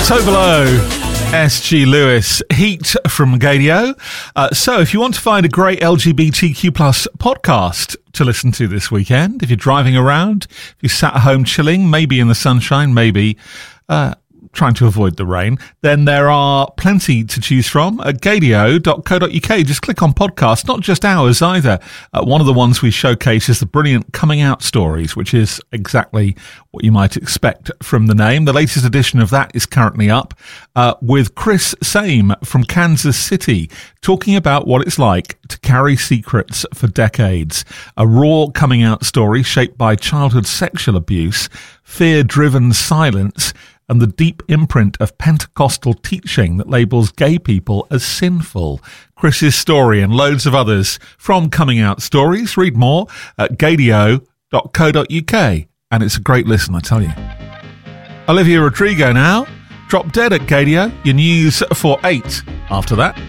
So Below, S.G. Lewis, Heat from Gadio. So if you want to find a great LGBTQ plus podcast to listen to this weekend, if you're driving around, if you're sat at home chilling, maybe in the sunshine, maybe trying to avoid the rain, then there are plenty to choose from at gadio.co.uk. Just click on podcasts, not just ours either. One of the ones we showcase is the brilliant Coming Out Stories, which is exactly what you might expect from the name. The latest edition of that is currently up with Chris Same from Kansas City, talking about what it's like to carry secrets for decades. A raw coming out story shaped by childhood sexual abuse, fear-driven silence, and the deep imprint of Pentecostal teaching that labels gay people as sinful. Chris's story and loads of others from Coming Out Stories. Read more at gadio.co.uk. And it's a great listen, I tell you. Olivia Rodrigo now. Drop Dead at Gadio. Your news for 8 after that.